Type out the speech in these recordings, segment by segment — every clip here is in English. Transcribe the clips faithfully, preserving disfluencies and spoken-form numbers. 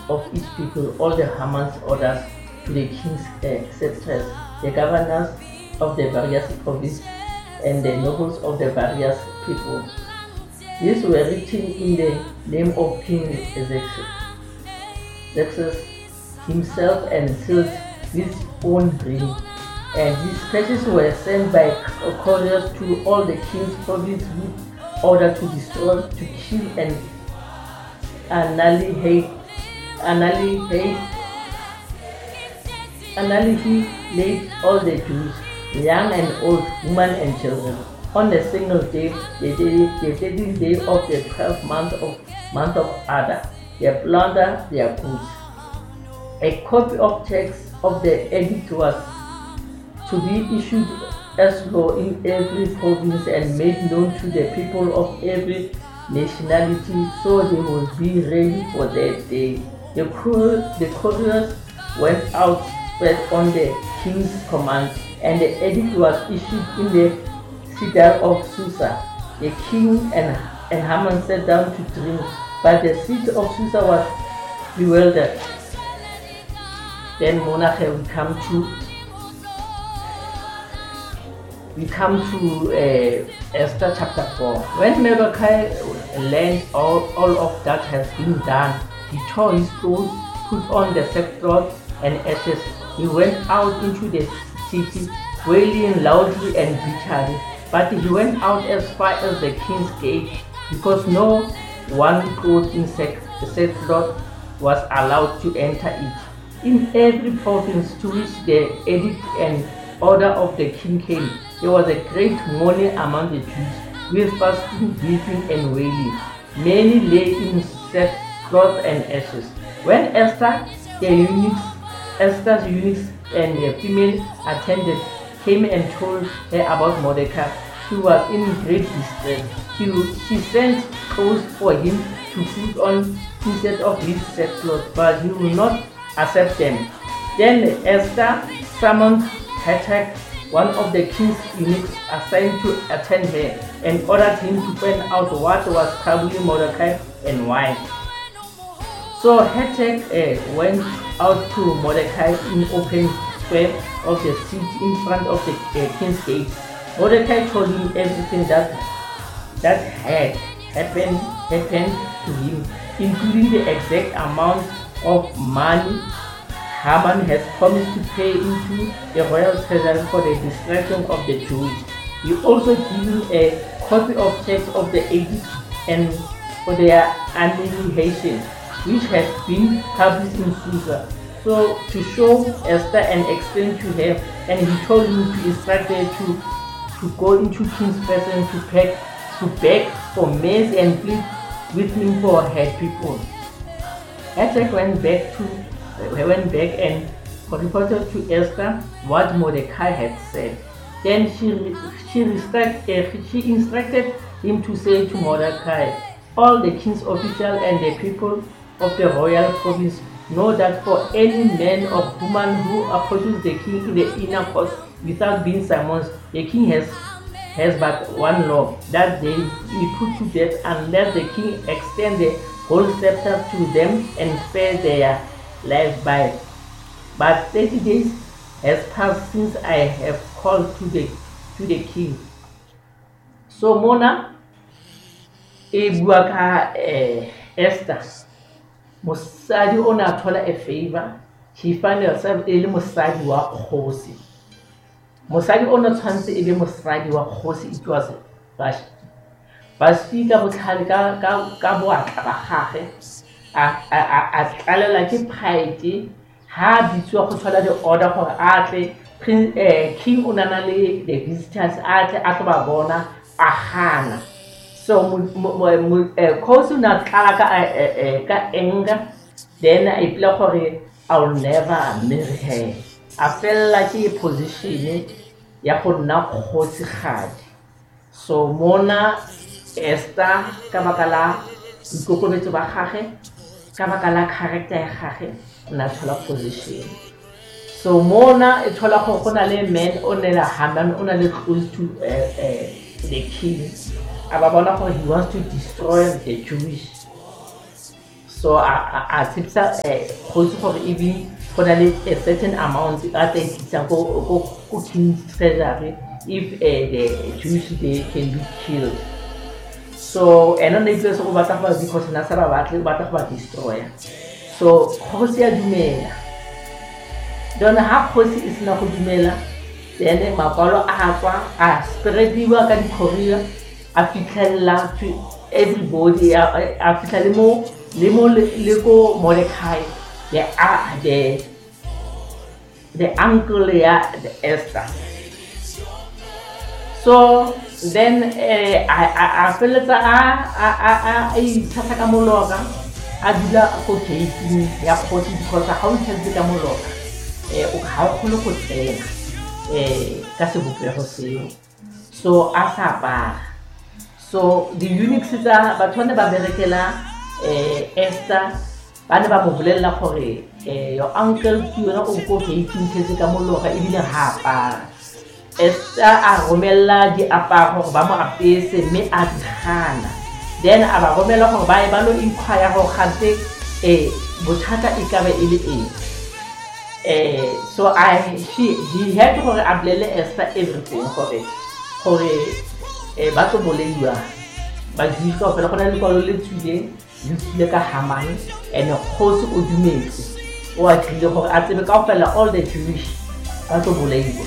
of each people, all the Haman's orders to the king's uh, settlers, the governors of the various provinces, and the nobles of the various people. These were written in the name of King Xerxes himself and sealed with his own ring. And these pages were sent by couriers to all the king's provinces with order to destroy, to kill, and annihilate, annihilate, annihilate all the Jews, young and old, women and children, on a single day, the thirteenth day of the twelfth month of month of Adar. They plunder their goods. A copy of text of the edict was to be issued as law in every province and made known to the people of every nationality, so they would be ready for that day. The, cour the couriers went out spread on the king's command, and the edict was issued in the citadel of Susa. The king and, and Haman sat down to drink, but the city of Susa was bewildered. Then Mordecai will come to We come to uh, Esther chapter four. When Mordecai learned all, all of that has been done, he tore his clothes, put on the sackcloth and ashes. He went out into the city, wailing loudly and bitterly. But he went out as far as the king's gate, because no one clothed in sackcloth was allowed to enter it. In every province to which the edict and order of the king came, there was a great mourning among the Jews, with fasting, weeping, and wailing. Many lay in sackcloth and ashes. When Esther, the eunuchs, Esther's eunuchs and the female attendant came and told her about Mordecai, she was in great distress. She, she sent clothes for him to put on instead of his sackcloth, but he would not accept them. Then Esther summoned Hathach, one of the king's eunuchs assigned to attend her, and ordered him to find out what was troubling Mordecai and why. So Hathach uh, went out to Mordecai in open square of the city in front of the uh, king's gate. Mordecai told him everything that that had happened happened to him, including the exact amount of money Haman has promised to pay into the royal treasury for the destruction of the Jews. He also gave him a copy of text of the edict and for their annihilation, which has been published in Susa. So to show Esther and explain to her, and he told him to instruct her to, to go into king's presence to beg, to beg for mercy and plead with him for her people. Hathach went back to went back and reported to Esther what Mordecai had said. Then she she, instructed, she instructed him to say to Mordecai, all the king's officials and the people of the royal province know that for any man or woman who approaches the king in the inner court without being summoned, the king has has but one law, that they be put to death unless the king extend the whole scepter to them and spare their life by. But thirty days has passed since I have called to the to the king. So Mona e bua ka eh, Esther mosadi o na thola a favor, she find herself e le mosadi wa kgosi. Mosadi o na tshwantse e le mosadi wa kgosi. It was Vashti. Vashti ka botlhale ka ka ka boatla ba gagwe a a a tlalela ke phaiti ha bitswa go thola the order gore a tle king o nana le the visitors a tle a tlo ba bona a gana. So kgosi na tlala ka ka enga, then I feel gore I will never marry her. I feel like a position ya go nna kgosigadi. So Mona Esther ka baka la ikokobetso ba gagwe, ka baka la character ya gagwe, na thola position. So Mona e thola go gona le man o ne la Haman o na le close to uh, uh, the king. Ababona he wants to destroy the Jewish. So So a tshepisa kgosi gore even go na le a certain amount a tla itsang go king's treasury if uh, the Jewish they can be killed. So and on the place go batla ba because na sa ba batla batla ba destroy. So kgosi ya dumela. Dona ha kgosi is na go dumela then mapalo a tswa a spreadiwa ka di-courier a fitlhella to everybody a fitlhele mo le mo le go Mordecai the uh, the the uncle ya the Esther. So then I I feel that I I I ithatsa ka mologa a dula go gate ya kgosi because how it has ka mologa eh o ga o kholo go tsena eh ka se bopego seo. So asapa so the eunuchs tsa batho ne ba berekela eh Esther ba ne ba mo bolella gore eh your uncle ke yona o go gate ntse ka mologa e bile ha pa Esther a romella di aparo ba mo apese me a dikgana then a ba romella gore ba e ba lo inquire go gante eh bothata e ka be e le eng eh so I she he had gore a blele Esther everything gore gore eh ba tlo boleiwa ba ditso fela go na le kwalo le tswile le tswile ka Haman and kgosi o dumetse o a tlile gore a tsebe ka fela all the Jewish ba tlo boleiwa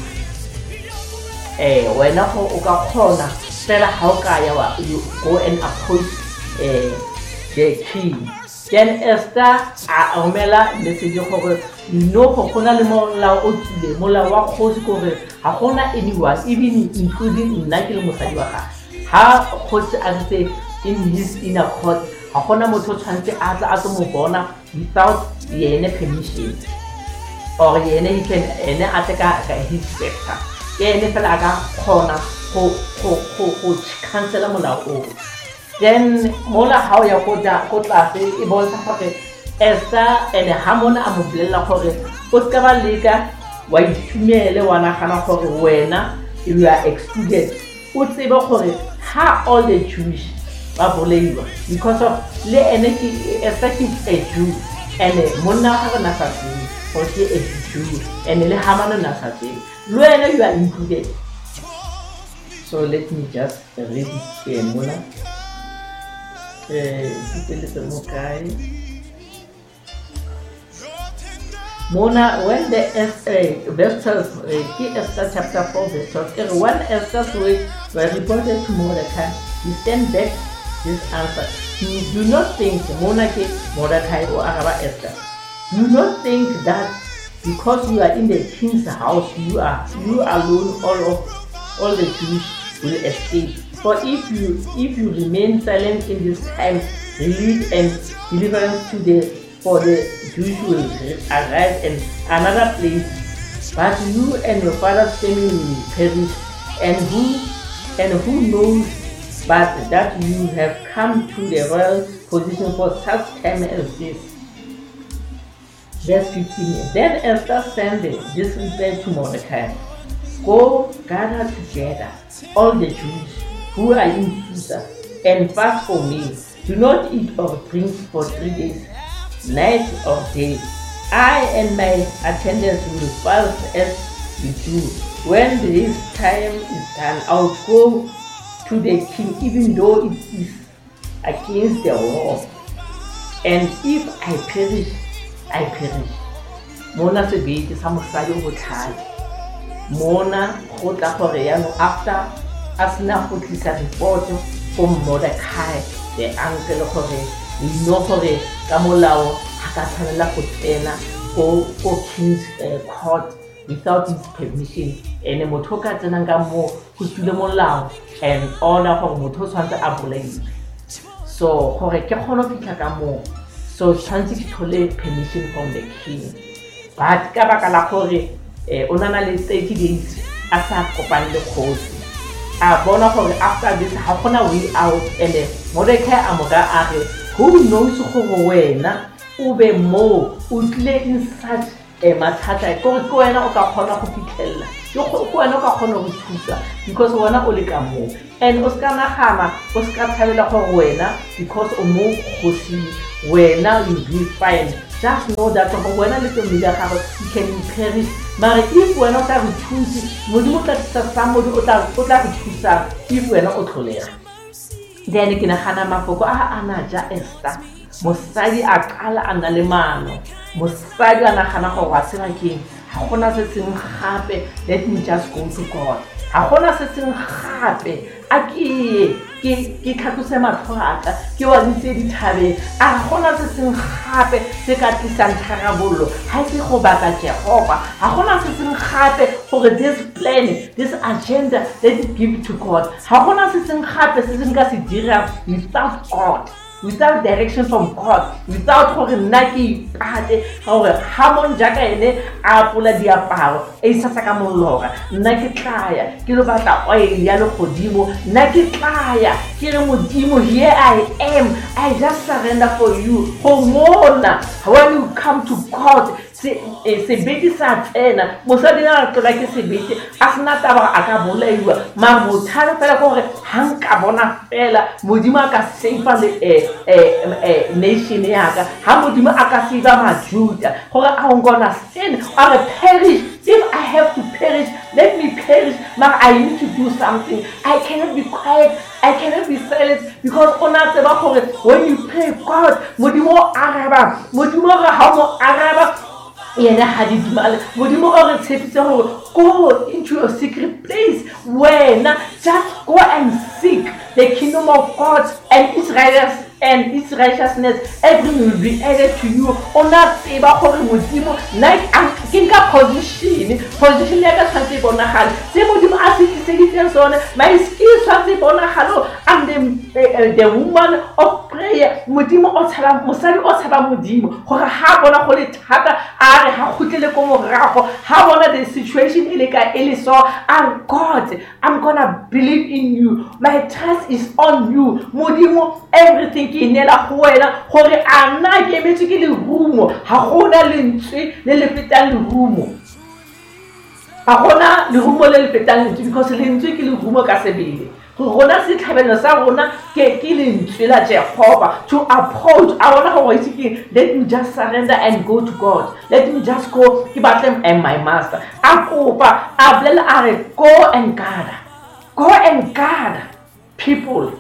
eh wena go o ka khona fela ha o ka ya wa you go and approach eh the king then Esther a romela message gore no go gona le mola o tsile mola wa kgosi gore ha gona anyone even including nna ke le mosadi wa ga ha kgosi a ntse in his inner court ha gona motho tshwantse a tla a tlo mo bona without yene permission or yene he can ene a teka ka his sector yene fela ka khona go go go cancel mola o then mola how ya go da go tlase e bontsha gore Esther and Hamona a mo bolella gore o ska ba leka wa itumele wa nagana gore wena you are excluded o tsebe gore ha all the Jewish ba boleiwa because of le ene ke Esther ke a Jew and monna ga na sa tseng for ke a Jew and le Hamana na sa tseng lo ene you are included. So let me just read it here mola eh ditele mo kae Mona when the Esther verse twelve Esther chapter four verse twelve when Esther's words were reported to Mordecai he sent back this answer. Do not think Mona ke Mordecai or Araba Esther. Do not think that because you are in the king's house you are you alone all of all the Jews will escape. For if you if you remain silent in this time relief and deliverance to the for the Jews will arrive in another place, but you and your father's family will perish, and who and who knows but that you have come to the royal position for such time as this. Verse fifteen. Then Esther sent this reply to Mordecai: Go gather together all the Jews who are in Susa and fast for me. Do not eat or drink for three days. Night or day, I and my attendants will fast as we do. When this time is done, I'll go to the king, even though it is against the law. And if I perish, I perish. Mona sebete sa mosadi o botlhale. Mona go tla gore yano after asina go tlisa report from Mordecai the uncle gore you know gore ka molao ha ka tshwanela go tsena go go king's uh, court without his permission ene motho ka tsena ka mo go tsile molao and order gore motho tshwantse a bolaiwe so gore ke kgona go fitla ka mo so tshwantse ke thole permission from the king but ka baka la gore eh ona na le thirty days a sa kopane le kgosi a bona gore after this ha gona way out and Mordecai a moga a re who knows gore wena o be mo o tle in such a mathata gore ko wena o ka kgona go fitlhella yo go wena o ka kgona go thusa because wena o le ka mo and o ska nagana o ska thabela gore wena because o mo kgosi where now you be fine. Just know that when I little media have you can perish. But if we're not able to choose, Modimo tla somebody o tla o tla go thusa if we're not otlolera. Then ke nagana mafoko a ana ja Esther. Mosadi a qala a na le mano. Mosadi a nagana go wa sena ke ha gona se seng gape, let me just go to God. Ha gona se seng gape a ke ke ke tlhatose matlho aka ke wa ntse di thabeng a gona se seng gape se ka tlisang tharabollo ha se go baka Jehova ha gona se seng gape gore this plan, this agenda, let it give to God. Ha gona se seng gape se seng ka se dira without God, without direction from God, without gore nna ke ipate gore ha mon jaka ene a pola diaparo e sasa ka molora nna ke tlaya ke lo batla oil ya le godimo nna ke tlaya ke re modimo here I am, I just surrender for you. Go mona when you come to God se sebete sa tsena mosadi na tlola ke sebete a sena taba a ka bolaiwa ma bothata fela gore hanka bona fela modimo a ka save le eh eh nation ya ka ha modimo a ka save majuda gore a ngona sin or perish. If I have to perish, let me perish. Now I need to do something. I cannot be quiet. I cannot be silent because when you pray, God, modimo araba, modimo hamo araba. Yena hadidimale modimo o re tshepitse gore go into your secret place where just go and seek the kingdom of God and its righteousness and its righteousness, everything will be added to you. Ona tseba gore modimo like ke ka position position ya ka tshwantse bonagala se modimo a se tseditseng sone my skills tshwantse bonagala. I'm the the woman of prayer. Modimo o tshaba mosadi o tshaba modimo gore ha bona go le thata a re ha khutlele ko morago ha bona the situation ile ka ele so and God, I'm gonna believe in you, my trust is on you modimo. Everything ke nela go wena gore a nna ke emetse ke le rumo ha gona lentswe le le fetang le rumo ha gona le rumo le le fetang lentswe because lentswe ke le rumo ka sebele rona se tlhabelo sa rona ke ke lentswe la Jehova to approach. I wanna go itse let me just surrender and go to God, let me just go ke batle and my master a kopa a blela are go and gather, go and gather people.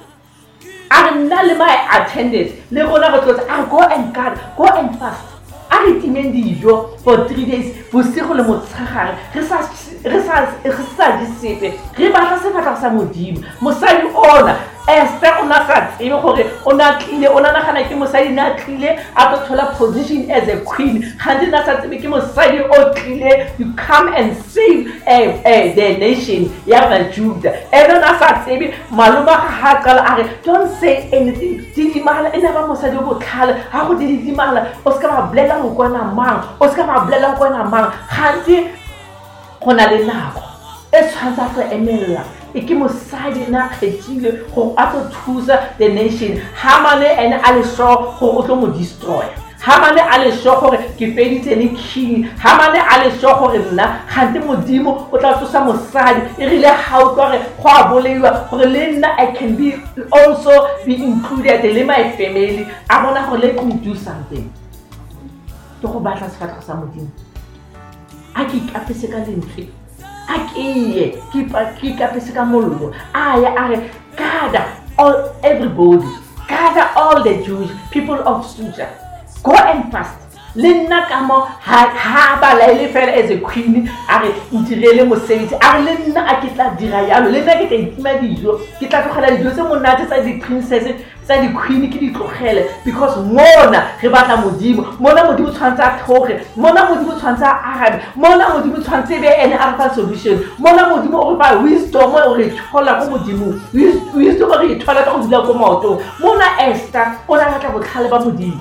I'm not my attendance. Le rona go tlotsa I go and gather, go and fast. A re timeng dijo for three days bosigo le motshegare re sa re sa re sa di sepe re batla se batla sa modimo mosadi ona Esther ona sa tsebe gore ona tlile ona nagana ke mosadi na tlile a to thola position as a queen gantsi na sa tsebe ke mosadi o tlile you come and save eh eh the nation ya ba Judah ena na sa tsebe maloma ga qala a re don't say anything didimala ena ba mosadi o botlhale ha go didimala o ska ba blela go kwana mang o ska ba blela go kwana mang gantsi gona le nako e tshwantsa go emela e ke mosadi na kgethile go a to thusa the nation. Hamane ene a le sho go o tlo mo destroy, Hamane a le sho gore ke feditse le king, Hamane a le sho gore nna gante modimo o tla tsosa mosadi e rile ha o gore go a boleiwa gore le nna I can be also be included le my family. I bona gore let me do something to go batla sefatlo sa modimo a ke ikapese ka lentswe a ke ke pa ke ikapese ka mollo aya a re gather all everybody, gather all the Jewish people of Susa, go and fast. Lenna kamo ha ha ba la ile fela as a queen a re ntirele mosebetsi a re lenna a ke tla dira yalo lenna ke tla itima dijo ke tla tlogela dijo tse monate tsa di princess tsa di queen ke di tlogele because mona re batla modimo mona modimo tshwantsa tlhoge mona modimo tshwantsa arabe mona modimo tshwantse be ene a fa solution mona modimo o ba wisdom o re thola go modimo wisdom o re thola ka go dula go maoto mona Esther ona batla botlhale ba modimo.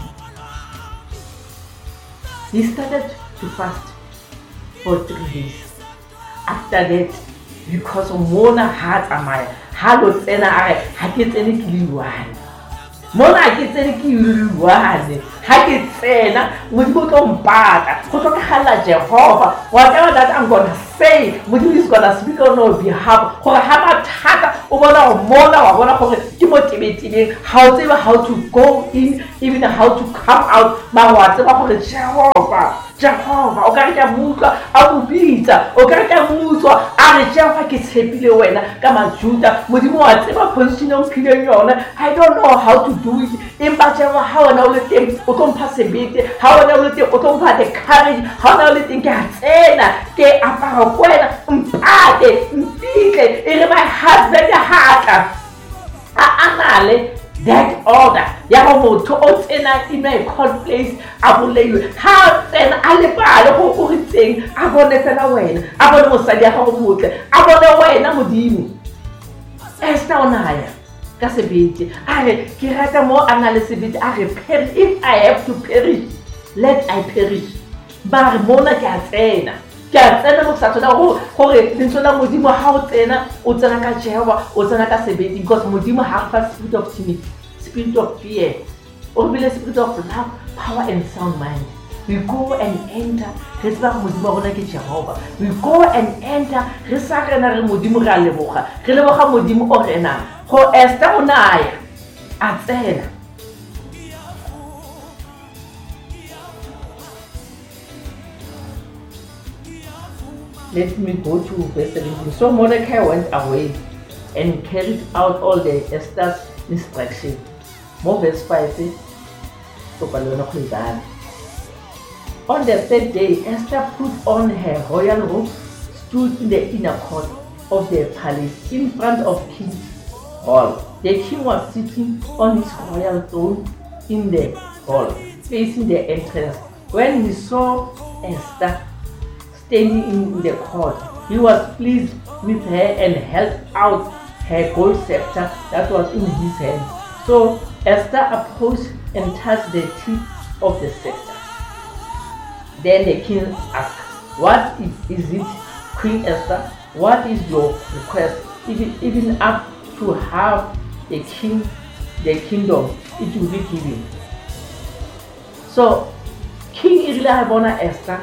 He started to fast for three days. After that, because of Mona had Amaya, Halo Sena, I get any one. Mona gets any one. ha ke tsena modimo o tlo mpata go tlhokagala Jehova whatever that I'm gonna say modimo is gonna speak on our behalf gore ha mathata o bona go mona wa bona gore ke mo tebetebeng ha o tseba how to go in even how to come out ba wa tseba gore Jehova Jehova o ka re ka mutla a mo bitsa o ka re ka mutswa a re Jehova ke tshepile wena ka majuda modimo wa tseba position o phileng yona I don't know how to do it empa Jehova ha wena o le teng o tlo mpha sebete ha wena o le teng o tlo mpha the courage ha wena o le teng ke a tsena ke apara kwena mpate mpitle e re my husband ha tla a anale that order ya go motho o tsena in a cold place a bolaiwe ha tsena a le pale go go ritseng a bone tsena wena a bone mosadi ya go motle a bone wena modimo Esther onaya ka sebete a re ke rata mo ana le sebete a re if I have to perish let I perish ba re mona ke a tsena ke a tsena mo sa tsona go gore dintso la modimo ha o tsena o tsena ka Jehova o tsena ka sebete because modimo ha fa spirit of timidity spirit of fear or be spirit of love power and sound mind we go and enter re tseba modimo rona ke Jehova we go and enter re sa rena re modimo re a leboga re leboga modimo o rena go Esther onaya a tsena Let me go to verse seventeen. So Mordecai went away and carried out all the Esther's instructions. More verse five says, on the third day, Esther put on her royal robes, stood in the inner court of the palace in front of King's Hall. The king was sitting on his royal throne in the hall, facing the entrance. When he saw Esther standing in the court, he was pleased with her and held out her gold scepter that was in his hand. So Esther approached and touched the tip of the scepter. Then the king asked, "What is it, Queen Esther? What is your request? Even, even up to half the king, the kingdom, it will be given." So King Irilabona Esther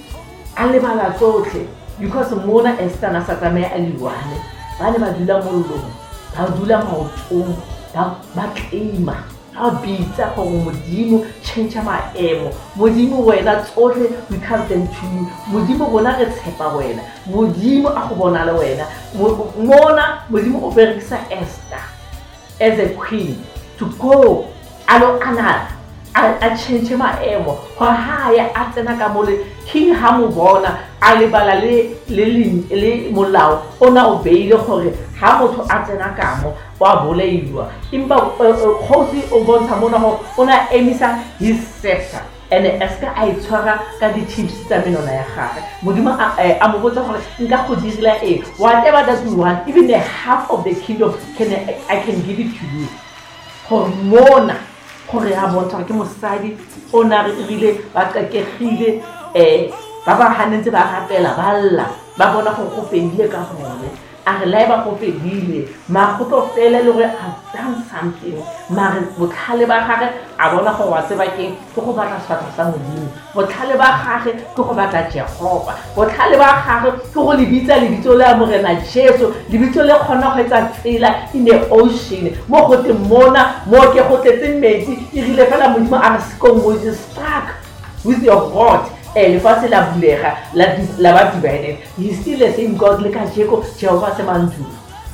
alebala tsotlhe because mona Esther na sa tsamaya a liwane ba ne ba dula mollong ba dula maotong ba claima ba bitsa go modimo change maemo modimo wena tsotlhe we come them to you modimo bona re tshepa wena modimo a go bona le wena mona modimo o berekisa Esther as a queen to go alo ana a change maemo go haya a tsena ka mole king ha mo bona a le bala le le le molao ona o beile gore ha motho a tsena ka mo wa boleilwa impa khosi o bontsha mona go ona emisa his scepter and Esther a itshwara ka di tips tsa menona ya gagwe modimo a mo botsa gore nka go direla e whatever that you want even the half of the kingdom can I can give it to you for mona gore ya bontsha ke mosadi o na rile ba kakegile eh ba ba hanetse ba rapela ba lla ba bona go go fedile ka gone a re lai ba go fedile ma go to fela le gore a done something ma re botlhale ba gage a bona go wa tseba ke go batla sfatsa sa modimo botlhale ba gage ke go batla Jehova botlhale ba gage ke go lebitsa lebitso le a morena Jesu lebitso le khona go etsa tsela in the ocean mo go te mona mo ke go tletse metsi e rile fela modimo a re se Moses struck with your rod e le fa se la bulega la la ba divided he still the same God le ka Jeko Jehova se mantu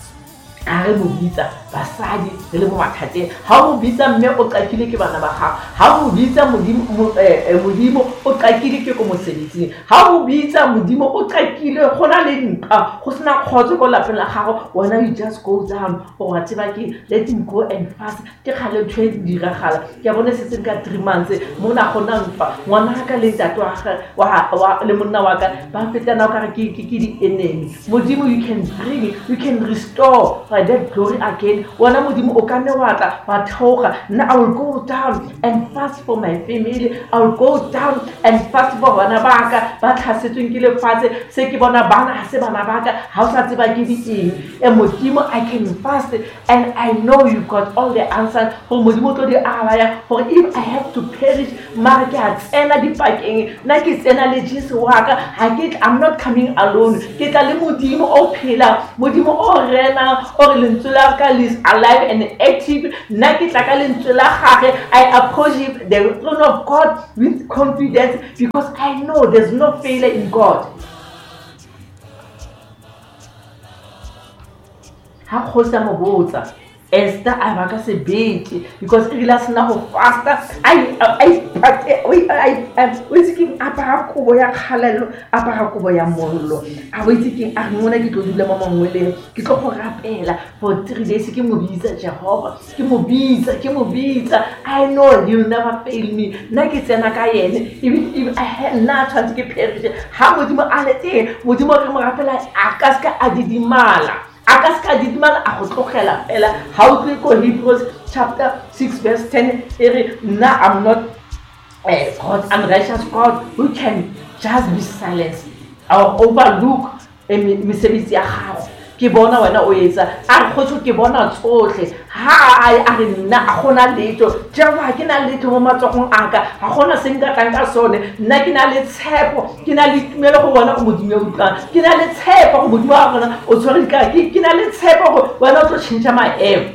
a re mo bitsa basadi le mo mathateng ha mo bitsa mme o qakile ke bana ba gago ha mo bitsa modimo modimo o qakile ke go mosebetsing ha mo bitsa modimo o qakile gona le nka go sena khotso go lapeng la gago wena you just go down o wa tseba ke let him go and fast ke khale twenty diragala ke bone se se ka three months mo na gona mpa ngwana ka le ntate wa wa le monna wa ka ba fetana ka re ke ke di enemy modimo you can bring you can restore that glory again saying, wena modimo o ka nne wa tla wa theoga, nna I will go down and fast for my family, I will go down and fast for bana ba ka ba tlhasetsweng ke lefatshe, se ke bona bana ha se bana ba ka, ha o sa tseba ke di eng. E modimo, I can fast and I know you got all the answers. Gore modimo tlo di arabaya gore if I have to perish, mara ke a tsena dipakeng, nna ke tsena le Jesu wa ka, ha ke I'm not coming alone, ke tla le modimo o phela, modimo o rena o re lentswe la ka is alive and active. Nna ke tla ka lentswe la gage, I approach the throne of God with confidence because I know there's no failure in God. Ha khosa mo botsa Esther a ba ka sebete because e la sena go fasta. I I I I we thinking apara kobo ya khalelo, apara kobo ya mollo. A we thinking a ngwana ke tlo dula mo mangweleng, ke tlo go rapela for three days ke mo bitsa Jehova, ke mo bitsa, ke mo bitsa. I know he'll never fail me. Na ke tsena ka yene even if I had not chance ke perish. Ha modimo a le teng, modimo re mo rapela a ka ska a didimala. Akaska didmal a go tlogela fela. How to go Hebrews chapter six verse ten. Now I'm not uh, God, unrighteous God who can just be silenced or overlook mesebetsi ya gago. Ke bona wena o etsa a go ke bona tsohle ha a re nna a gona letho java ke na letho mo matsogong aka ga gona se nka tlang ka sone. Nna ke na le tshepo, ke na le tumelo go bona go modimo o tla, ke na le tshepo go modimo wa gona o tshware ka ke ke na le tshepo go wena o tlo change my aim.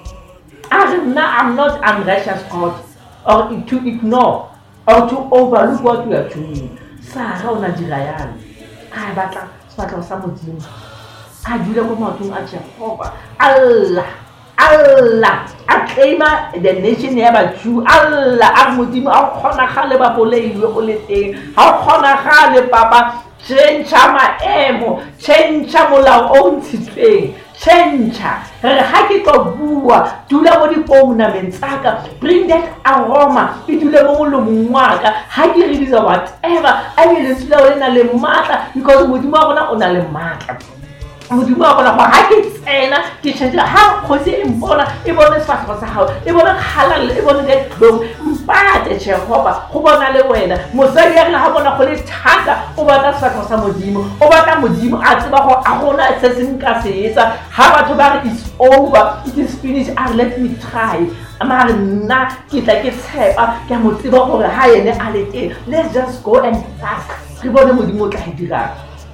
A re nna I'm not unrighteous God or to ignore or to overlook what you are doing. Sa ga ona dira yana a batla batla sa modimo a dula mo maotong a Jehova. Allah Allah a claima the nation ya ba Jew. Allah a modimo a khona gale ba boleiwe go le teng, ha khona gale papa change maemo, change molao o ntshitsweng, change re ha ke tlo bua dula mo dipounameng tsaka, bring that aroma e dule mo molomong wa ka ha ke re ditsa whatever a be le tsela o na le matla because modimo wa bona o na le matla. Modimo wa bona ha ke tsena ke tshentse ha khosi e mbona e bona sefatlhego sa gago e bona halal e bona le dong mpate Jehova go bona le wena mosadi ya rena ha bona go le thata o batla sefatlhego sa modimo, o batla modimo a tseba go a gona se se nka se etsa ha batho ba re it's over, it is finished, ah let me try. Amara nna ke tla ke tshepa ke mo tseba gore ha yene a le teng, let's just go and fast re bone modimo tla e dira.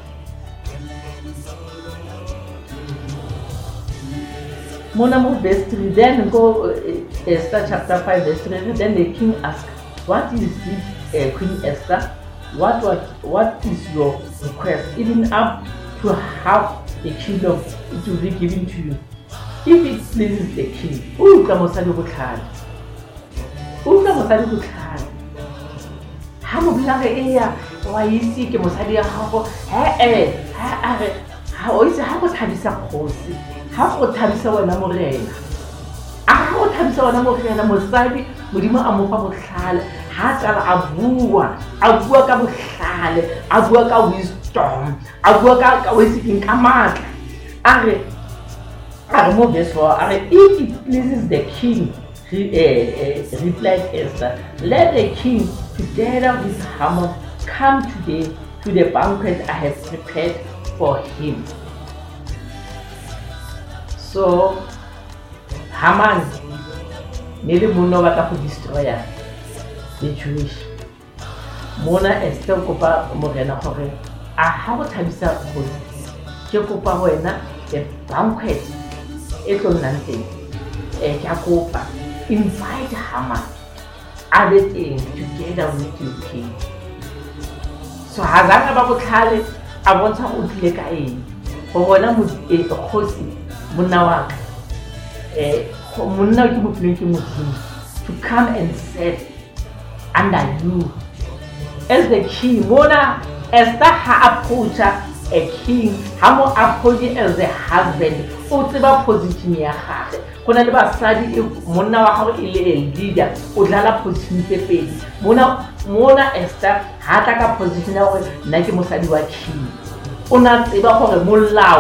Mona mo verse three, then go uh, Esther chapter five verse three. Then the king asked, "What is it, uh, Queen Esther? What what what is your request? Even up to half the kingdom it will be given to you, if it pleases the king." Ooh, kamosadi go tlhale. Ooh, kamosadi go tlhale. Ha mo bila ge eya wa itse ke mosadi ya gago. He eh ha are ha o itse ha go thabisa kgosi. Ha go thabisa wena morena, a go thabisa wena morena mosadi modimo a mo fa botlhale ha tsala a bua a bua ka botlhale, a bua ka wisdom, a bua ka ka wisdom ka matla. A re a re mo verse four, a re if it pleases the king, he uh, uh, replied Esther, let the king together with Haman come today to the banquet I have prepared for him. So Haman nele mona ba ka go destroya the Jewish. Mona Esther kopa morena gore a ha go thabisa go ke kopa wena the banquet e tlo nang teng e ka kopa invite Haman a be teng together with you king. So ha zanga ba go tlhale a bontsha go tlile ka eng go bona mo e khosi monna wa ka eh monna ke mo pleng ke modimo to come and sit under you as the king. Mona Esther ha approach a king, ha mo approach as a husband o tseba position ya gagwe. Gona le basadi monna wa gago e le leader o dlala position tse pedi. Mona mona Esther ha tla ka position ya gore nna ke mosadi wa king, o na tseba gore molao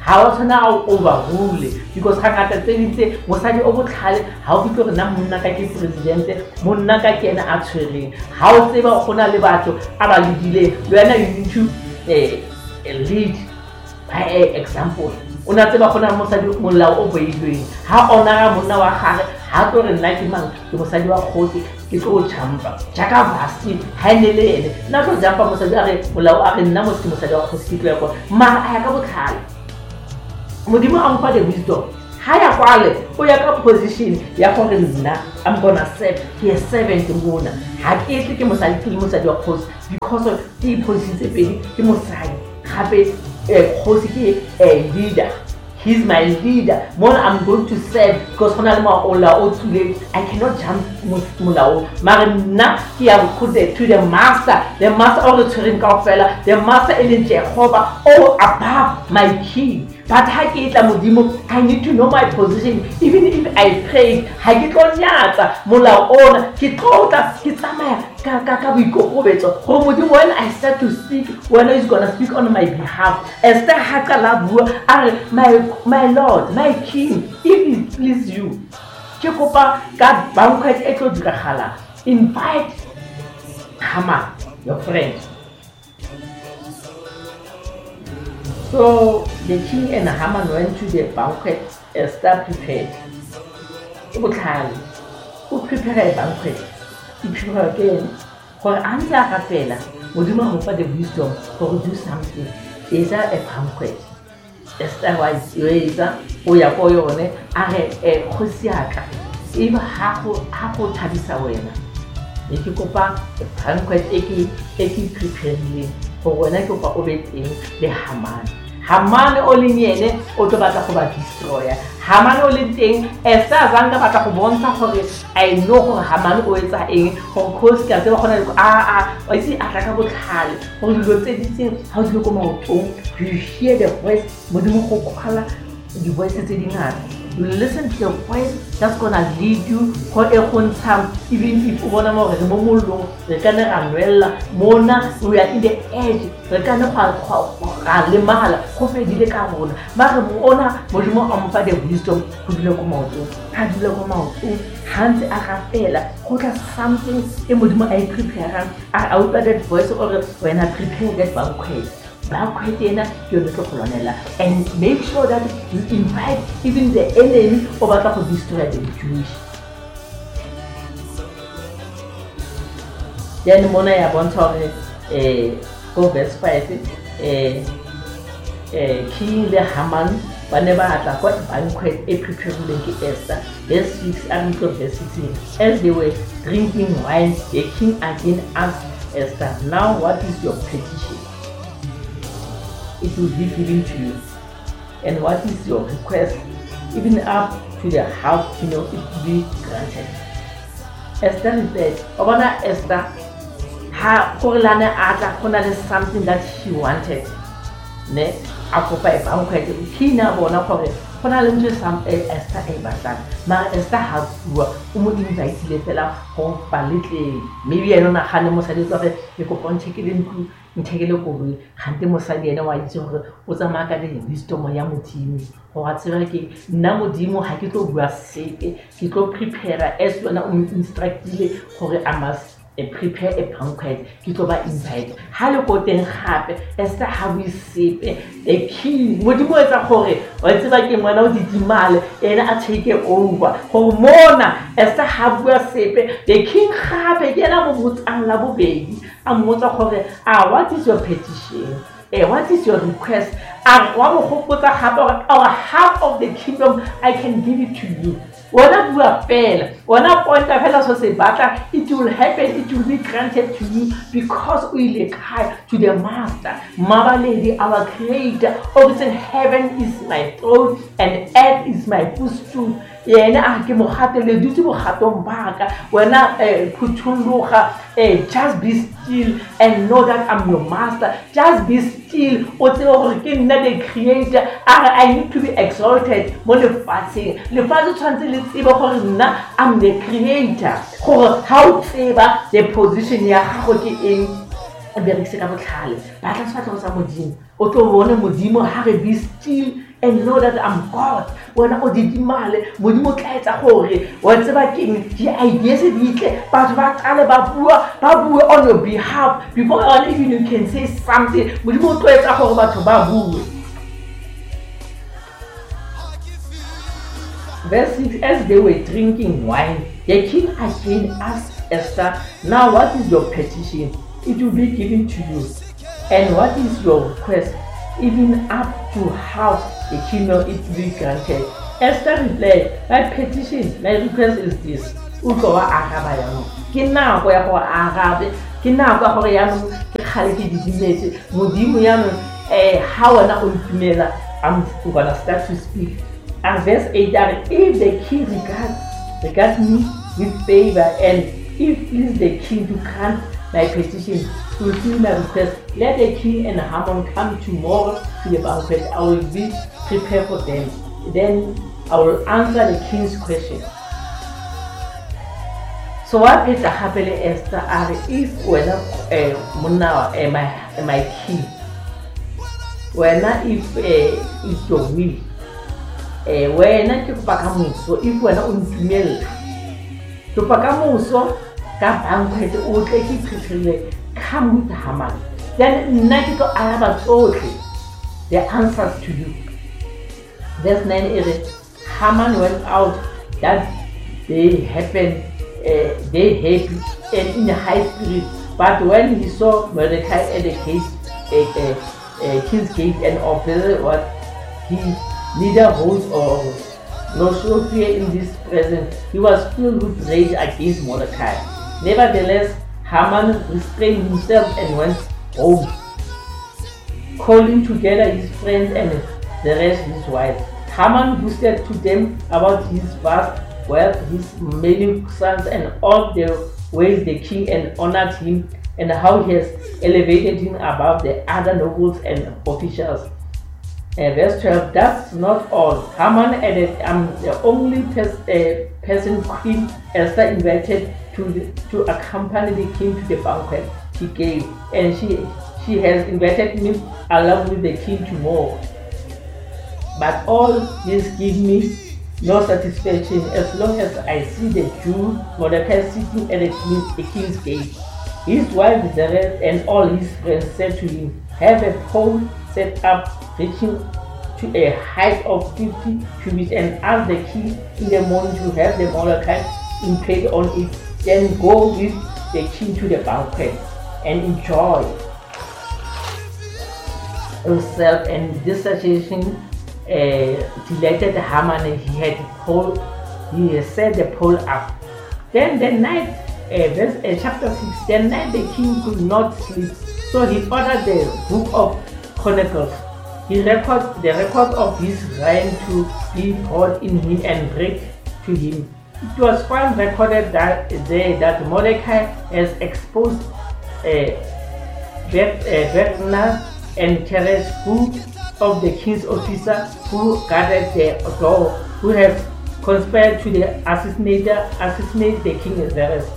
ha wa tshwana o overrule because ga ngata tse dintse mosadi o botlhale ha o fitlo re na monna ka ke president monna ka ke ena a tshwereng ha o tseba go na le batho a baledile le wena you need to eh, lead by example una tseba gona mosadi molao o boilweng ha ona ga monna wa gage ha tlo re nna ke mang ke mosadi wa kgotsi ke tlo jumpa jaka vasi ha ne le ene na tlo jumpa mosadi a re molao a re nna mo ke mosadi wa kgotsi ke tlo ya go ma a ya ka botlhale modimo a mfa the wisdom ha ya kwale o ya ka position ya gore nna I'm gonna serve ke a servant mona ha ke tle ke mosadi ke mosadi wa kgotsi because of the position tse pedi ke mosadi gape kgotsi ke a leader. He's my leader. More I'm going to serve because when I'm ola today, I cannot jump mulao. Marina here put it to the master, the master of the Turing fella, the master in Jehovah, all above my king. But I need to know my position. Even if I pray, I get on yata, mulao on, kitota, kitama, kakabiko. When I start to speak, when is gonna speak on my behalf, Esther Hakalabu, my my Lord, my King, if it please you, Chekopa, God banquet eto drakhala. Invite Haman, your friend. So the king and Haman went to the banquet. Esther prepared. Ubukhali, who prepared a banquet. He prepared again. For answer Rapela, Modima offered the wisdom for do something. Is that a banquet? Esther was Yoeza, Oyapoyone, Are a Hosiaka. Even Hako Hako Tabisawena. If you go back, a banquet Eki Eki prepared for when I go for obeying the Haman. Haman only niene otobata go destroyer. Haman only thing Esther zanga bata go bontsha gore I know gore Haman o etsa eng go cause ka tseba gona ah ah o itse a tla ka botlhale go dilo tse di tseng ha o di go maotong you hear the voice modimo go kwala di voice tse di ngata. You listen to the voice that's gonna lead you for a one time, even if you wanna more remolo, the kind of mona, we are in the edge, the kind of Limahala, Coffee de Carona, Maramona, Mojimo Ampa the wisdom, could look out, had look out, hands a capella, who has something in Mojimo I prepare, I output that voice or when I prepare that banquet. Banquet dinner, your little colonella, and make sure that you invite even the enemy of what to destroy the Jewish. Then Mona ya bonto eh go verse five eh eh king the Haman whenever at a banquet a preparing like Esther verse six and verse sixteen as they were drinking wine the king again asked Esther, now what is your petition? It will be given to you. And what is your request? Even up to the half, you know, it will be granted. Esther said, Obana Esther, ha Korlana Ata Kona is something that she wanted. Ne, Akopa banquet, Kina Bona Kore, Kona Lunge some Esther Ebatan. Ma Esther has Umu invite the fella home palitly. Maybe I don't know how most of it, you could point take it into. Take a look over Hante Mosadi and I was a market in wisdom Yamutimi or Hatsiraki, Namudimo Hakito was safe, he could prepare as well instructed for a mass. A prepare a banquet, get over inside. Hello, Goten Happy, Esther, how we save a king. What do you want to hurry? What's like a man of the Dimal and I take it over. Hormona, Esther, how we are safe. The king happy, again, I will put a love baby. I'm what a hurry. Ah, what is your petition? Eh, what is your request? And one hope what I have or half of the kingdom, I can give it to you. When I do a fail, when I point a fellow say battle, it will happen, it will be granted to you because we look high to the Master, Mother Lady, our Creator. Oh, say heaven is my throne and earth is my footstool. Yena akimohate le dutu hatombaga when I putuluha just be still and know that I'm your master. Just be still. The creator. I need to be exalted. More the fasting. The father translates I'm the creator. How favor the position ya in berekisa ka botlhale ba tla tshwatla go tsa modimo o tlo bone modimo ha re be still and know that I'm God. Wena o didimale modimo tla etsa gore wa tseba keng di ideas di tle batho ba tsale ba bua ba bua on your behalf before even you can say something modimo tla etsa gore batho ba bue. Verse six, as they were drinking wine, the king again asked Esther, now what is your petition? It will be given to you. And what is your request? Even up to half the kingdom it will be granted. Esther replied, my petition, my request is this. Utlwa wa araba yano. Ke nako ya go arabe, ke nako ya gore yano ke khale ke didimetse. Modimo yano eh ha wena o ntumela, I'm gonna start to speak. And verse eight, that if the king regards regards me with favor, and if please the king to grant my petition, fulfill my request, let the king and Haman come tomorrow to the banquet. I will be prepared for them. Then I will answer the king's question. So what is the happily Esther are if when Muna my my king, when if uh, it's your will. Eh wena ke kopa ka moso if wena o ntumela ke kopa ka moso ka banquet o tle ke prepare come with Haman, then nna ke go araba tsotlhe the answers to you. Verse nine is Haman went out that day happened uh, they happy and in a high spirit, but when he saw Mordecai at the gate uh, uh, uh, king's gate and observed what he neither rose or no show fear in this presence, he was filled with rage against Mordecai. Nevertheless, Haman restrained himself and went home, calling together his friends and the rest his wives. Haman boasted to them about his vast wealth, his many sons, and all the ways the king and honored him, and how he has elevated him above the other nobles and officials. Uh, verse twelve, that's not all. Haman added, I'm the only pers uh, person Queen Esther invited to, the, to accompany the king to the banquet he gave, and she, she has invited me along with the king tomorrow. But all this gives me no satisfaction as long as I see the Jew Mordecai sitting at the, king, the king's gate. His wife Zeresh and all his friends said to him, have a pole set up reaching to a height of fifty cubits, and ask the king in the morning to have the Mordecai impaled on it. Then go with the king to the banquet and enjoy himself. And this suggestion uh, delighted Haman. He had pole, he had set the pole up. Then the night, uh, verse, uh, chapter six, the night the king could not sleep, so he ordered the book of Chronicles. He record the record of his reign to be brought in him and read to him. It was found recorded that day that Mordecai has exposed uh, Bethna and Teresh, who of the king's officers who guarded the door, who have conspired to the assassinator assassinate the king Zeresh.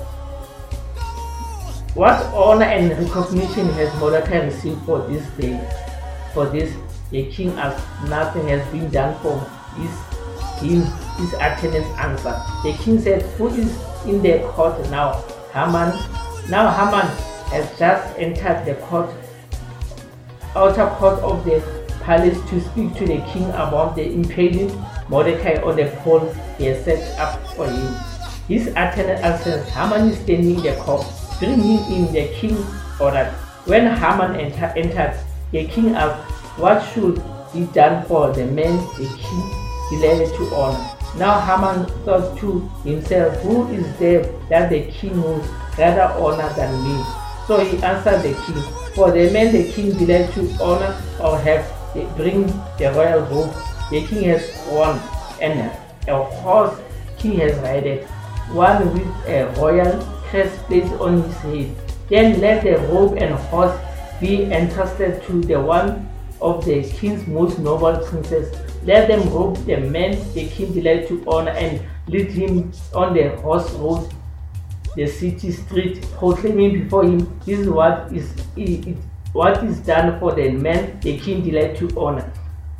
What honor and recognition has Mordecai received for this day? For this, the king, as nothing has been done for his, him, his attendants answered. The king said, who is in the court now? Haman. Now Haman has just entered the court, outer court of the palace to speak to the king about the impaling Mordecai on the pole he has set up for him. His attendant answered, Haman is standing in the court. Bring him in, the king ordered. When Haman enter, entered, the king asked, what should be done for the man the king delighted to honor? Now Haman thought to himself, who is there that the king would rather honor than me? So he answered the king, for the man the king delighted to honor or have bring the royal robe the king has worn, and a horse king has ridden, one with a royal crest placed on his head. Then let the robe and horse be entrusted to the one of the king's most noble princes. Let them robe the man the king delighted to honor and lead him on the horse road the city street, proclaiming before him, this is what is it, what is done for the man the king delighted to honor.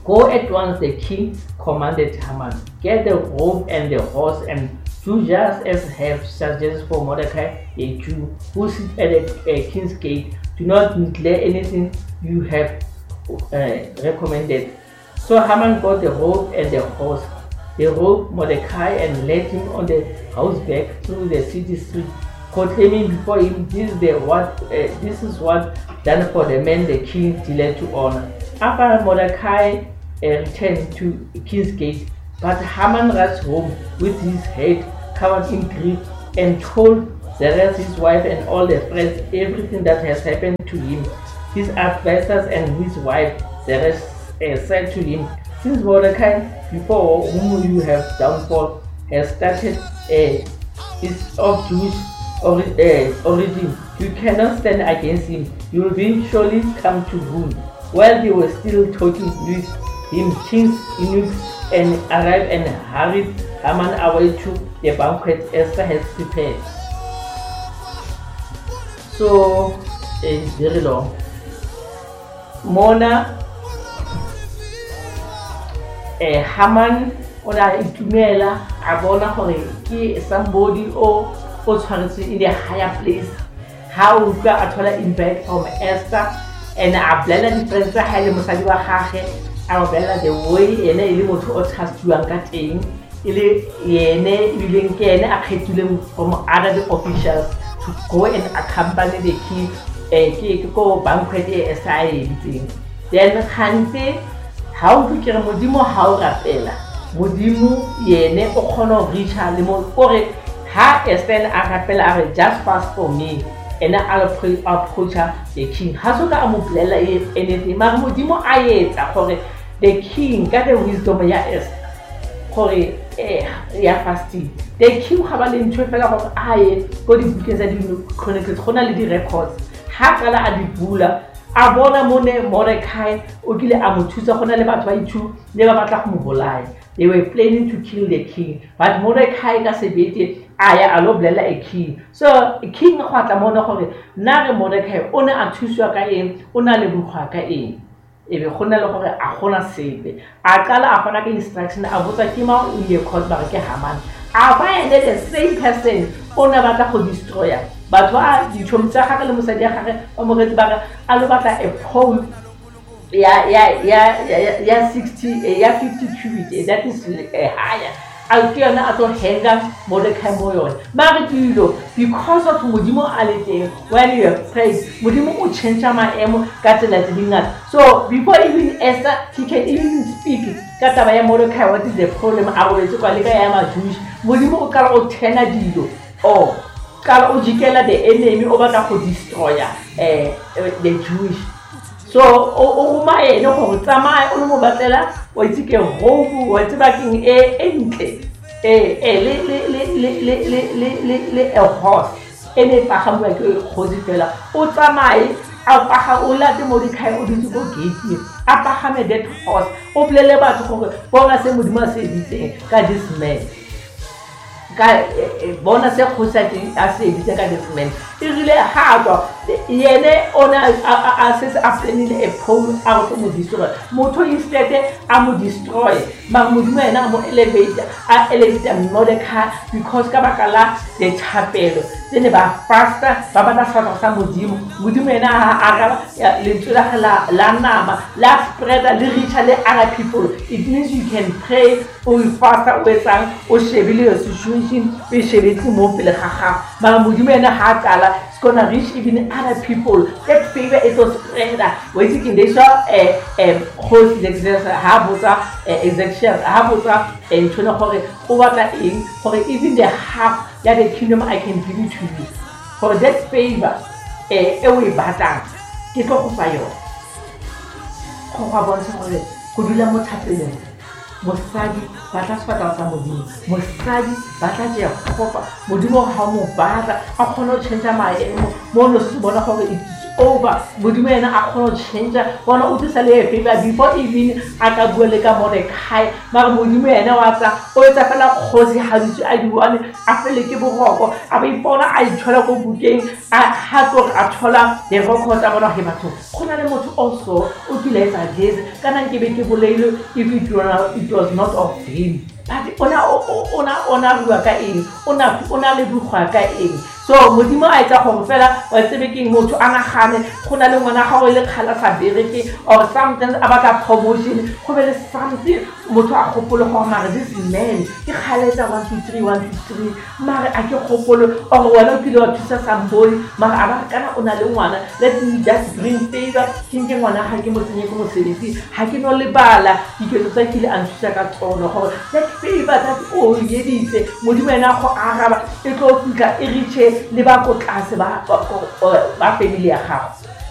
Go at once, the king commanded Haman. Get the robe and the horse and do just as have suggested for Mordecai, a Jew, who sits at the uh, king's gate. Do not neglect anything you have uh, recommended. So Haman got the robe and the horse. They robed Mordecai and led him on the horseback through the city street, proclaiming before him, this is, the what, uh, this is what done for the man the king delighted to honor. After Mordecai uh, returned to the king's gate, but Haman rushed home with his head covered in grief and told Zeresh, his wife, and all their friends everything that has happened to him. His advisors and his wife Zeresh uh, said to him, since Mordecai, before whom you have downfall, has started uh, is of Jewish or, uh, origin, you cannot stand against him. You will be surely come to ruin. While they were still talking with him, king's eunuchs and arrived and hurried Haman away to the banquet Esther has prepared. So it's very long. Mona eh, Haman ona itumela a bona gore ke somebody o o tshwanetse in a higher place. How o ka a thola invite from Esther and a blela difference tsa ha le mosadi wa gagwe a blela the way ene ile motho o thastiwang ka teng ile yene ile ke ene a kgethileng from other officials to go and accompany the king eh ke go banquet e Esther a editseng. Then khantse ha o fikere modimo ha o rapela modimo yene o khona o richa le mo gore ha Esther a rapela a just fast for me and I'll approach the king. Hasoka amuplela anything. Mar modimo a etsa gore the king ka the wisdom ya Esther gore eh ya fasting. The king ga ba le ntwe fela gore a ye go di bukeng tsa di chronicles gona le di records. Ha kala a di bula a bona mone Mordecai o kile a mothusa gona le batho ba ithu le ba batla go mo bolaya. They were planning to kill the king, but Mordecai ka sebete aya a lo blela a king. So king go tla mona gore na re Mordecai o ne a thuswa ka eng o na le bogwa ka eng e be gona le gore a gona sepe a qala a fana ka instruction a botsa ke ma o ye court ba ke Haman a ba ene the same person o ne batla go destroya batho ba di tshomtsa ga le mosadi ya gage o mo retsi ba a lo batla a pole ya ya ya ya sixty ya fifty cubit that is uh, higher a ke yona a tlo henga Mordecai mo yone mare tulo because of modimo a le teng when you have prayed modimo o change maemo ka tsela tse dingata. So before even Esther he can even speak ka taba ya Mordecai what is the problem a go etsa kwa le ka ya ma Jewish modimo o kala o tena dilo oh kala o jikela the enemy o batla go destroy eh the Jewish. So o ma ene go tsamaya o mo batlela o itse ke hobu o itse ba king e entle eh eh le le le le le le le le a horse ene pa ga mo ke khozi fela o tsamaye a pa ga o late Mordecai o ditse go gate a pa ga me that horse o blele batho gore bona se modimo se ditse ka this man ka bona se khosati a se ditse ka this man e rile ha tswa yene ona a se a planile a pole out mo destroy motho instead a mo destroy ba modimo ena mo elevate a elevate Mordecai because ka bakala the chapel tsene ba faster ba ba tsa sa modimo modimo ena a ga le tsela la la nama la spread le reach le other people. It means you can pray o faster o etsang o shebile situation be shebetse mo pele ga ga ba modimo ena ha tsala it's gonna reach even other people. That favor is also spread. When you can they show a a host exercise habuza execution habuza and tuna hore over that in for even the half that the kingdom I can give it to you. For that favor eh e we batang ke tlo go fa yo go ga bontsha gore go dula mo thapeleng mosadi ba tla sfata sa modimo mosadi ba tla je go kopa modimo ha mo batla a khona o change maemo mo no se bona gore over. Modimo ena a kgona go change bona o tlisa le favor before even a ka bua le ka Mordecai. Mara modimo ena wa tla o etsa fela kgosi ha ditse a di one a fele ke boroko a ba ipona a ithola go bukeng a ha tlo a thola le record a bona he batho khona le motho also o kile etsa this kana ke be ke boleile if it was it was not of him. But ona ona ona bua ka eng ona ona le bua ka eng. So modimo a etsa gore fela wa tsebe ke motho a nagane gona le ngwana ga go le khala sa bereke or something about promotion go be le something motho a gopolo go mara this man ke khaletsa one two three one two three mara a ke gopolo or wena ke lo thusa somebody mara aba kana ona le ngwana let me just bring favor ke ke ngwana ga ke mo tsenye go mo sebetsi ha ke no le bala diketso tsa kile a nthusa ka tsono gore let favor that o yeditse modimo ena go araba e tlo fika e riche le ba go tlase ba ba family ya gago.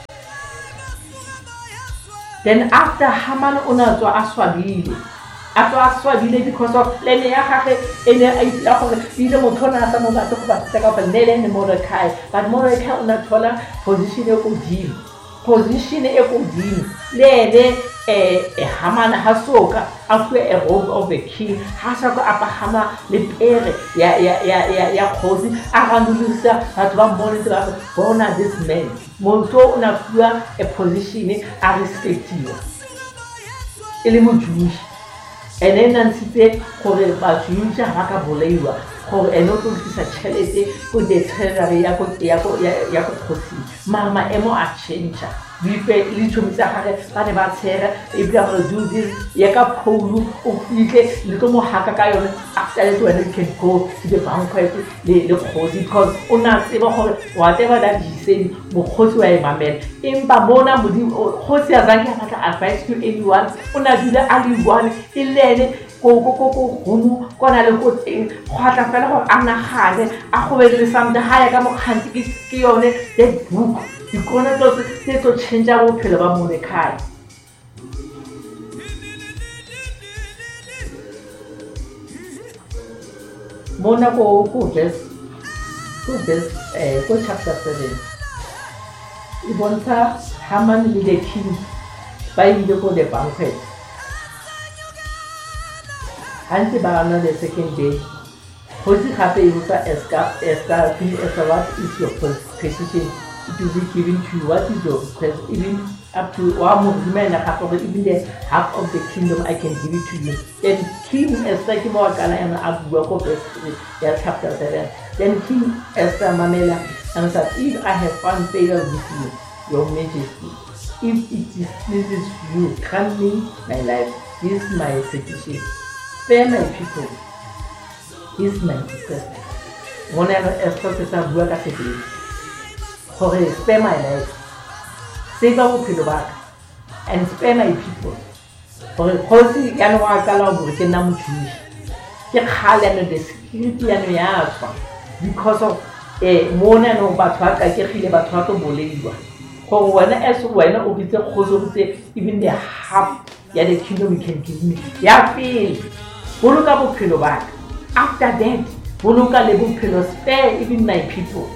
Then after Haman ona tswa a swabile a tswa a swabile because of plan ya gagwe ene a itla gore ile motho na sa mo batho go ba tsaka ba nele ne Mordecai but Mordecai ona thola position e go dimo position e go dimo le ene eh Haman ha soka a fue a robe of a king ha sa go apagama le pere ya ya ya ya ya khosi a gandulisa batho ba mmone ba bona this man motho o na fua a position a respectiwa ele mo Jewish ene nantse gore ba Jewish ha ka boleiwa gore ene o tlisa chelete go the treasury ya go ya go ya go khosi mama emo a change bipe le tshomisa gare ba ne ba tshega e bia go do this ya ka pholu o fitle le tlo mo haka ka yone after that when you can go to the banquet le le khosi because o na tseba gore whatever that he said mo khosi wa imamela empa bona modi khosi ya zanke a batla advice to anyone o na dile a le one e lene go go go go go kona le go teng go atla fela gore a nagane a go be le something ha ya ka mo khanti ke yone that book ikona tlo se tlo change bophelo ba Mordecai. Mona go go verse go verse eh go chapter seven ibonta Haman le the king ba ile go the banquet hanti ba na the second day hosi gape e botsa Esther Esther Esther what is your position it will be given to you. What is your request? Even up to one movement, half of it, even the half of the kingdom, I can give it to you. Then King Esther came out and Abu Bakr verse chapter seven. Then King Esther Mamela answered, if I have found favor with you, your majesty, if it pleases you, grant me my life. This is my petition. Spare my people. This is my request. Whenever Esther says, I work at the for spare my life, save our people back, and spare my people. For a cozy and wakala with a number two, the security and because of a mona no batwaka, Kiri Batwato Bolivia. For when else when of the Hoso say, even the half, yeah, the kingdom you can give me. Yeah, feel. Buluka Pilo back. After that, Buluka Lebu Pilo spare even my people.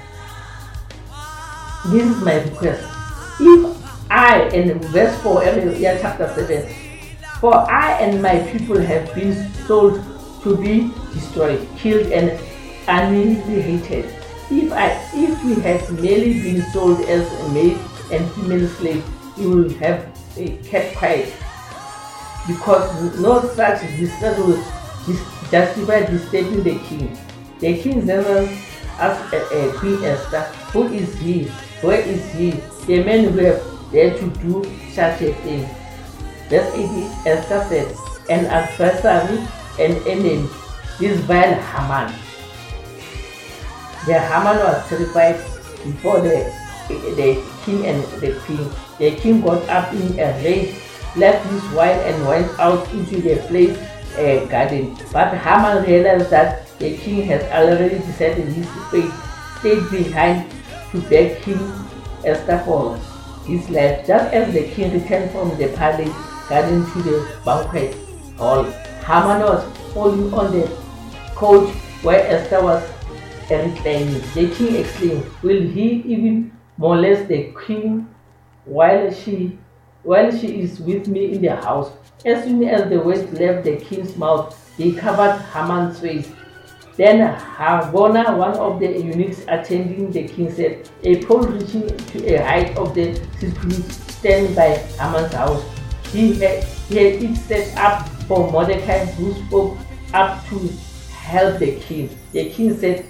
This is my request. If I, in verse four, yeah, chapter seven, for I and my people have been sold to be destroyed, killed, and annihilated. If I, if we have merely been sold as a maid and female slave, you will have uh, kept quiet, because no such distress will justify disturbing the king. The king then asked uh, uh, Queen Esther, who is he? Where is he? The man who have dared to do such a thing. Verse eighty, Esther said, an adversary and enemy, this vile Haman. The Haman was terrified before the, the king and the queen. The king got up in a rage, left his wife and went out into the place uh, garden. But Haman realized that the king had already decided his fate, stayed behind to beg King Esther for his life. Just as the king returned from the palace garden to the banquet hall, Haman was falling on the couch where Esther was reclining. The king exclaimed, will he even molest the queen while she while she is with me in the house. As soon as the words left the king's mouth, they covered Haman's face. Then Harbona, one of the eunuchs attending the king, said, a pole reaching to a height of the six feet stand by Haman's house. He had, he had it set up for Mordecai, who spoke up to help the king. The king said,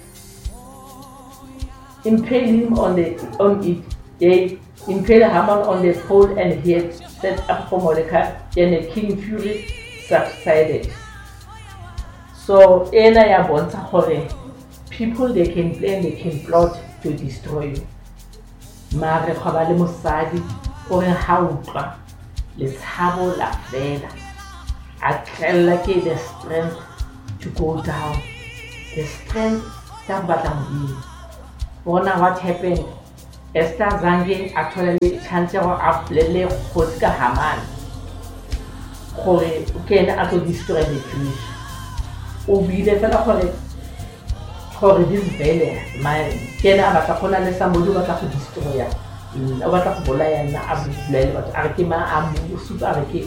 impale him on the on it. They impaled Haman on the pole, and he had set up for Mordecai. Then the king's fury subsided. So ena ya bontsha gore people they can plan, they can plot to destroy you. Mare go ba le mosadi o re ha utlwa le tshabo la fela a tlella ke the strength to go down, the strength ta batla modimo. Bona what happened. Esther zange actually chance go a bolele kgotsi ka Haman gore ke ena a tlo destroy the Jewish. O bile fela gore gore this vele my kena a batla gona le somebody ba tla go destroya o batla go bolaya nna a bolele batho a re ke ma a mo supa a re ke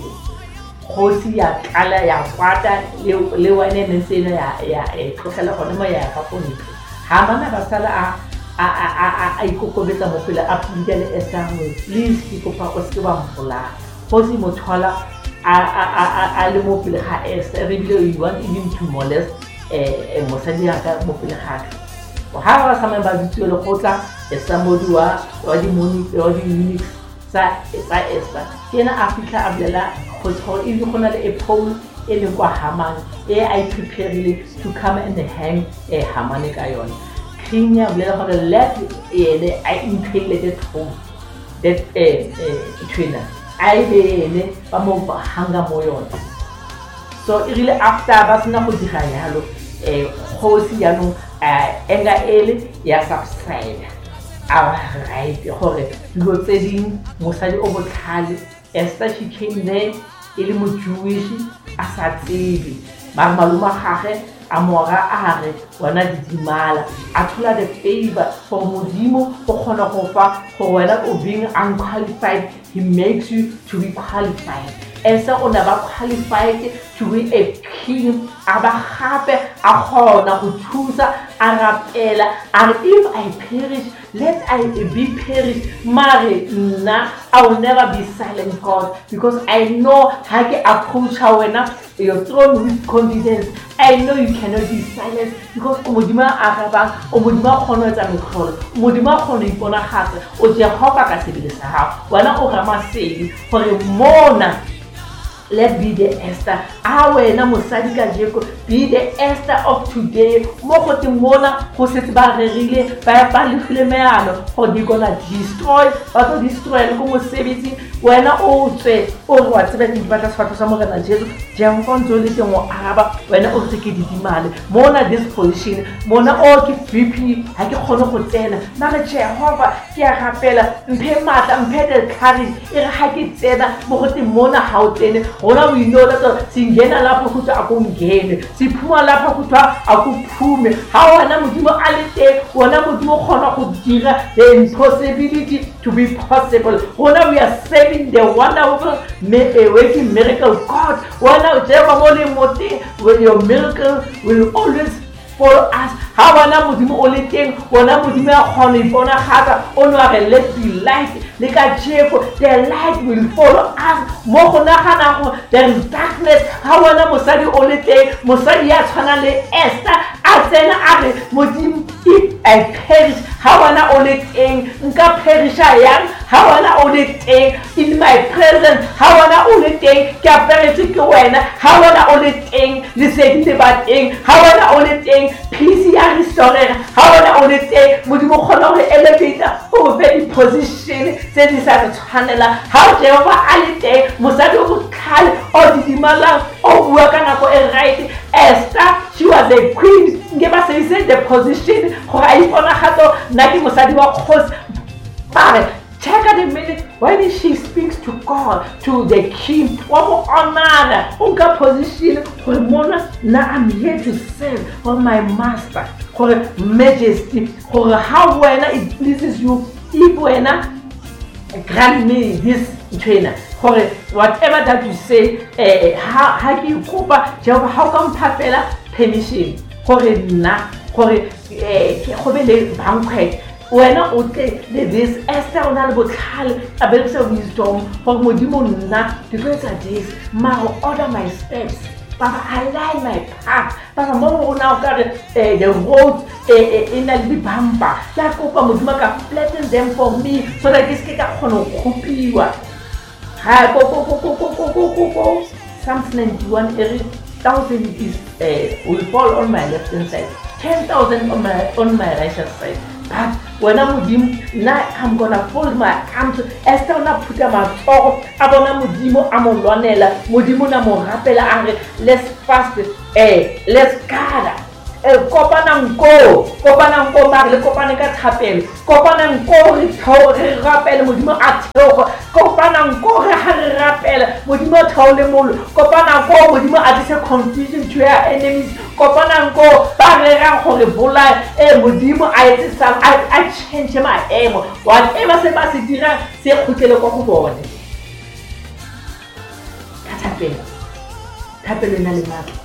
kgosi ya tlala ya kwata le wena ne sena ya ya e tlogela gone mo ya ka fone ha mana ba sala a a a a a ikokobetsa mo pele a pula le Esther mo please ke kopa o se ba mpola kgosi mo thola a a a a le mo pele ga Esther re bile you want even to molest eh mosadi ya ka mo pele ga o ha ba sa ba ditse le khotla somebody wa wa di moni wa di unique sa sa Esther kena a fitla a blela go tsho e go na le a pole e le kwa Haman e I prepared to come and hang a Haman ka yona king ya blela gore let ene I impale the throne that eh eh twina I be ne ba mo hanga mo yona. So really after ba sena go dira yalo eh kgosi ya no eh enga ele ya subside our right gore go tse ding mosadi o botlhale Esther she came there ele mo Jewish a sa tsebe ba maluma gage a mora a re wana didimala a thola the favor for modimo go kgona go fa go wena o being unqualified. He makes you to be qualified. Esther o na ba qualified to be a king. Aba gape a gona go thusa a rapela and if I perish let I be perished. Mare na I will never be silent, God, because I know how to approach her wena your throne with confidence. I know you cannot be silent because omodima araba omodima khono tsa mekholo omodima khono ipona gatse o Jehova ka sebele sa hao wena o rama sedi gore mona let be the Esther a wena mosadi ka jeko be the Esther of today mo go te mona go setse ba rerile ba ba le flemeano go di gonna destroy ba to destroy le go mo sebetsi wena o tswe o re wa tsebe di batla sefatho sa mogena Jesu jang go ntse le teng o araba wena o tseke di dimale mona this position mona o ke V P ha ke kgone go tsena na re Jehova ke a gapela mphe matla mphe the courage e re ha ke tsena mo go te mona ha o tsene Ona we know that singena lapho kuthi akungene siphuma lapho kuthi akuphume ha wena modimo a le teng wona modimo khona go dira the impossibility to be possible. Ona we are saving the wonderful working miracle God. Wona Jehova mo le moti when your miracle will always follow us. Ha wona modimo o le teng wona modimo a khona ipona gata ono a re let be light le ka Jehova the light will follow us mo gona gana go there is darkness ha wona mosadi o le teng mosadi ya tshwana le Esther a tsena a re modimo if I perish ha wona o le teng nka perisha yang ha wona o le teng in my presence ha wona o le teng ke a perisha ke wena ha wona o le teng le se di ba teng ha wona o le teng peace ya restore ha wona o le teng modimo khona go elevator o very position se di sa tshwanela ha Jehova a le teng mosadi o botlhale o didimala o bua ka nako e right. Esther she was a queen nge ba se se the position go a ipona gato nna ke mosadi wa kgosi bare check out a minute when she speaks to God to the king what mo honor unka position for mona na I'm here to serve for my master for majesty for how when it pleases you if wena grant me this trainer, whatever that you say, how how you kopa Jehovah, how come papela permission gore nna gore ke go be le banquet wena o tle le this Esther ona le botlhale a berekisa wisdom gore modimo nna ke tlo etsa this maro order my steps Baba, align my path. Baba, mo now got the road in a libamba. La kopa modimo ka flatten them for me so that this ke ka kgona go kopiwa. Ha go go go go go go go go. Psalms ninety-one, every thousand is uh, will fall on my left hand side, ten thousand on my on my right hand side. But when I'm with now I'm gonna fold my arms. Esther na puta my talk. Abona modimo amolwanela. Modimo na mo rapela are let's fast. Eh, let's gather. Eh, kopana nko, kopana nko mar le kopana ka thapelo. Kopana nko re thao re rapela modimo a theo. Kopana nko re ha re rapela modimo thao le molo. Kopana nko modimo a dise confusion to your enemies. Kopana nko ba re ra gore bola eh modimo a etse sa I change my aim. Whatever se ba se dira se khutele go go bone. Ka thapelo. Thapelo ina le matla.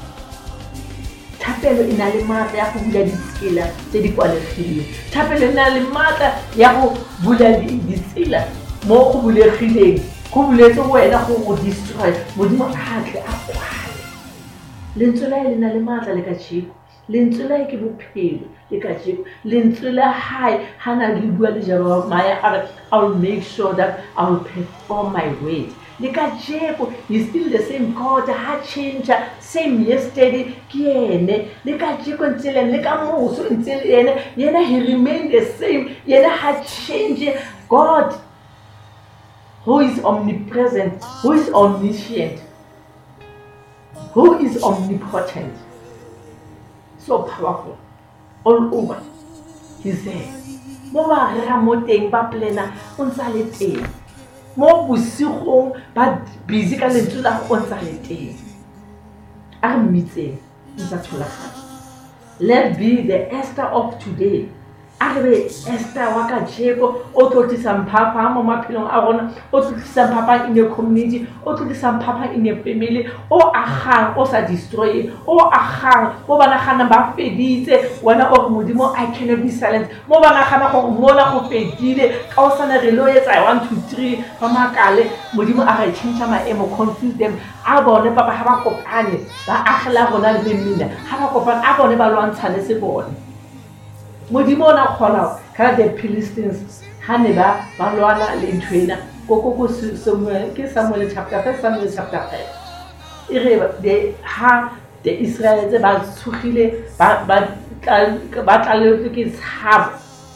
Thapelo ina le matla ya go bula ditsela tse di kwalegileng. Thapelo ina le matla ya go bula ditsela mo go bulegileng. Go buletse wena go go destroy. Modimo a tle a kwale. Lentswe la ina le matla le ka tshiko. Lentswe la ke bophelo le ka tshiko. Lentswe la hae hana le bua le Jeremiah, I'll make sure that I will perform my word. Le ka tshiko, he's still the same God, ha change, same yesterday ke ene. Le ka tshiko ntse le ka moso ntse ene, yena he remain the same. Yena ha change. God who is omnipresent, who is omniscient, who is omnipotent, so powerful, all over. He's there. Mo ba rera mo teng ba plena o ntse le teng. Mo bosigong ba busy ka lentswe la go ntse le teng. A re mmitseng ntse tholagana. Let be the Esther of today. Arbe Esther waka jeko o tlotisa mpapa mo maphelong a rona o tlotisa mpapa in your community o tlotisa mpapa in your family o agang o sa destroy o agang o bana gana ba feditse wena o modimo I cannot be silent mo bana gana go mola go fedile ka o sana re lo etsa one two three ba makale modimo a re change maemo confuse them a bone papa ha ba kopane ba agela rona le mmina ha ba kopane a bone ba lwantshane se bone modimo na khona ka the Philistines ha ne ba ba lwana le ntwena go go go Samuel ke Samuel chapter five Samuel chapter five ire de ha the Israelites ba tshogile ba ba ba tlaletswe ke tshabo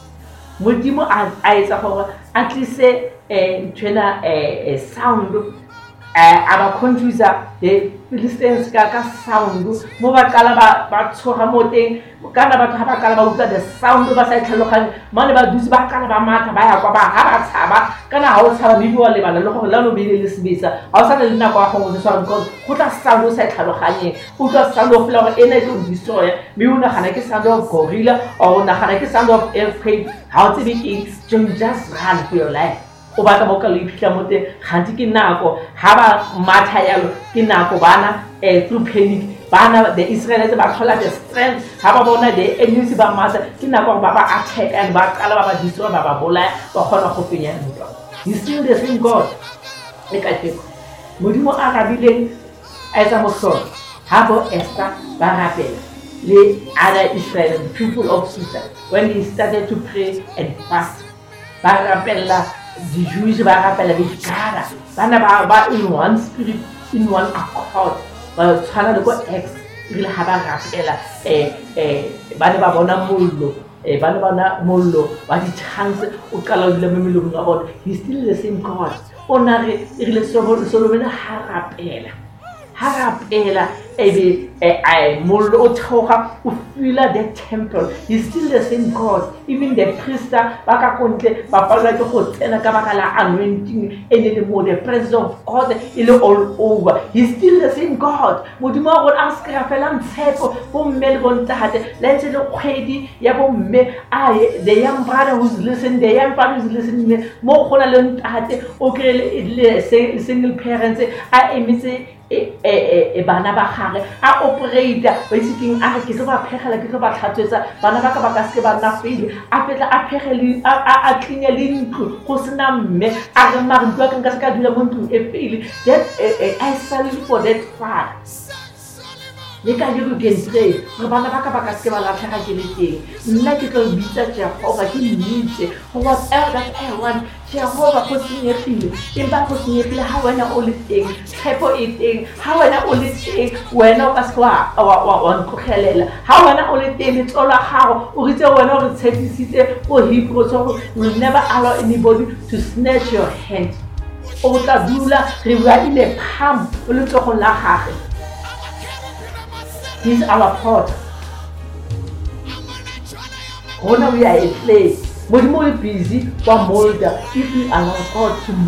modimo a etsa gore at least eh ntwena eh sound aba confuser the Philistines ka ka sound mo ba kala ba ba tshoga mo teng kana ba ga ba kala ba utlwa the sound ba sa tlhaloganye mane ba dutse ba kala ba matha ba ya kwa ba ha ba tshaba kana ha o tshaba bidiwa le bana le go la no bile le sebisa ha o sa le nna kwa go tshwara because go tla sound o sa tlhaloganye o tla sound of flower ene go destroy me una gana ke sound of gorilla o na gana ke sound of earthquake ha o tsebe ke just run for your life o batla mo ka le iphitlha mo teng gantsi ke nako ha ba matha yalo ke nako bana eh through panic bana the Israelites ba thola the strength ha ba bona the enemies ba matha ke nako ba ba attack and ba kala ba ba destroy ba ba bola ba khona go fenya ntwa. He's still the same God le ka tsheko modimo a rabileng a etsa moso ha bo Esther ba rapela le other Israel people of Judah when he started to pray and fast ba rapela the Jews ba rapela di cara bana ba ba in one spirit in one accord ba tshwana le go ex ile ha ba rapela eh eh bana ba bona mollo eh bana bana mollo ba di chance o kala le memelong ga bona. He's still the same God ona re ile Solomon ha rapela ha rapela ebe I mollo o theoga o fila the temple. He's still the same God. Even the priest ba ka kontle ba palwa ke go tsena ka baka la anointing and the more the presence of God is all over. He's still the same God. Modimo wa rona a se ka fela ntshepo bo mme le bontate le ntse le kgwedi ya bo mme aye the young brother who's listening, the young brother who's listening mo gona le ntate o kry single parents a emise e bana ba gage a operate ba itse a ke tlo ba phegela ke tlo ba tlhatswetsa bana ba ka ba ka se ba nna fele a fetla a phegele a clean le ntlo go sena mme a re mare ntlo ka nka se ka dula mo ntlong e fele that I salute for that father. Le ka go get pray re bana ba ka ba ka se ba la phega ke le teng nna ke tlo bitsa Jehova ke nnitse whatever that I want Jehova go senyegile empa go senyegile ha wena o le teng tshepo e teng ha wena o le teng wena o ka se wa wa nkgogelela ha wena o le teng le tsola gago o ritse wena o re tshepisitse go Hebrews so will never allow anybody to snatch your hand o tla dula re bua ile pham o le tsogong la gage. He's our potter. When we are a clay, when we're busy, we're molder. If we allow God to